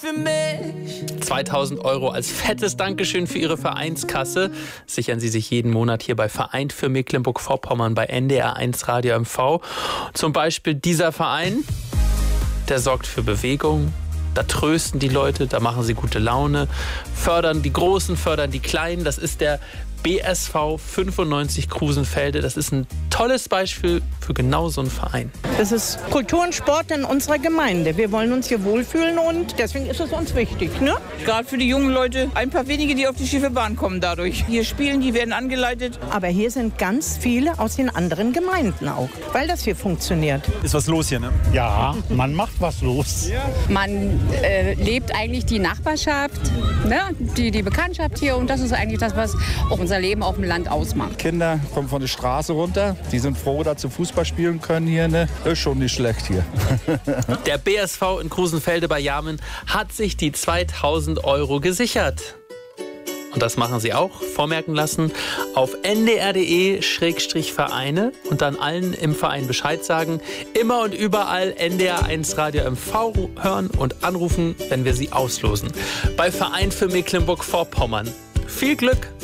für mich. 2.000 € als fettes Dankeschön für Ihre Vereinskasse sichern Sie sich jeden Monat hier bei Verein für Mecklenburg-Vorpommern bei NDR1 Radio MV. Zum Beispiel dieser Verein, der sorgt für Bewegung. Da trösten die Leute, da machen sie gute Laune, fördern die Großen, fördern die Kleinen. Das ist der BSV 95 Krusenfelde. Das ist ein tolles Beispiel für genau so einen Verein. Das ist Kultur und Sport in unserer Gemeinde. Wir wollen uns hier wohlfühlen und deswegen ist es uns wichtig, ne? Gerade für die jungen Leute, ein paar wenige, die auf die schiefe Bahn kommen dadurch. Hier spielen, die werden angeleitet. Aber hier sind ganz viele aus den anderen Gemeinden auch, weil das hier funktioniert. Ist was los hier, ne? Ja, man macht was los. Man lebt eigentlich die Nachbarschaft, ne? die Bekanntschaft hier und das ist eigentlich das, was auch unser Leben auf dem Land ausmacht. Kinder kommen von der Straße runter, die sind froh, dass sie Fußball spielen können hier. Ne? Ist schon nicht schlecht hier. Der BSV in Krusenfelde bei Jarmen hat sich die 2.000 € gesichert. Und das machen Sie auch, vormerken lassen, auf ndr.de/Vereine und dann allen im Verein Bescheid sagen. Immer und überall NDR1 Radio MV hören und anrufen, wenn wir Sie auslosen. Bei Verein für Mecklenburg-Vorpommern. Viel Glück!